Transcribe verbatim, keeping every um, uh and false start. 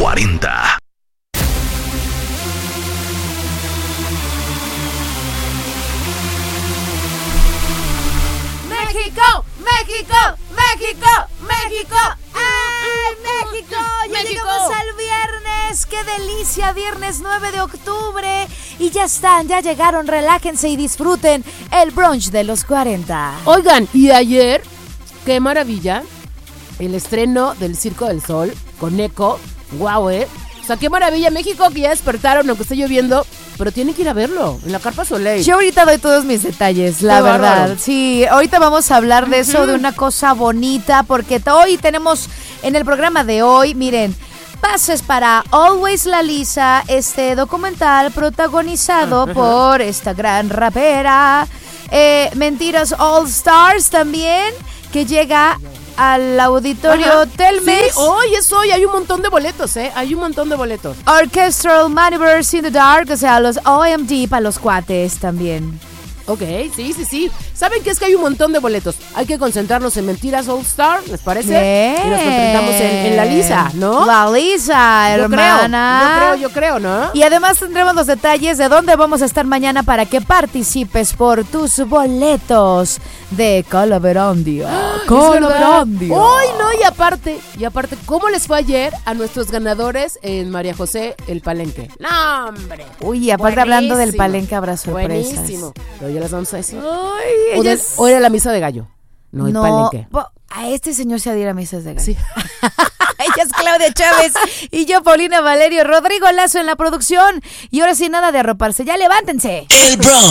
cuarenta. México, México, México, México, ¡ay, México! Ya México. llegamos al viernes, qué delicia, viernes nueve de octubre. Y ya están, ya llegaron, relájense y disfruten el brunch de los cuarenta. Oigan, y ayer, qué maravilla, el estreno del Circo del Sol con Eco. Guau, eh. O sea, qué maravilla, México, que ya despertaron, aunque esté lloviendo, pero tienen que ir a verlo en la Carpa Soleil. Yo ahorita doy todos mis detalles, la Qué verdad. bárbaro. Sí, ahorita vamos a hablar de eso, Ujú. de una cosa bonita, porque t- hoy tenemos en el programa de hoy, miren, pases para Always La Lisa, este documental protagonizado Ajá. por esta gran rapera. Eh, Mentiras All Stars también, que llega al auditorio Ajá. Telmex. Sí, hoy es hoy, hay un montón de boletos, ¿eh? Hay un montón de boletos. Orchestral Maniverse in the Dark, o sea, los O M D para los cuates también. Ok, sí, sí, sí. ¿Saben qué es que hay un montón de boletos? Hay que concentrarnos en Mentiras All Star, ¿les parece? Bien. Y nos concentramos en, en la Lisa, ¿no? La Lisa, Yo hermana. creo, yo creo, yo creo, ¿no? Y además tendremos los detalles de dónde vamos a estar mañana para que participes por tus boletos de Calaverandia. Es verdad. Calaverandia. Hoy no, y aparte, y aparte, ¿cómo les fue ayer a nuestros ganadores en María José el Palenque? ¡No, hombre! Uy, aparte hablando del Buenísimo. Palenque habrá sorpresas. Buenísimo. Pero ya las vamos a decir. Ay, O, de- ellas- o era la misa de gallo. No, el Palenque. po- a este señor se adhiera a misas de gallo. Sí. Ella es Claudia Chávez y yo, Paulina Valerio, Rodrigo Lazo en la producción. Y ahora sí, nada de arroparse. Ya levántense. El brunch.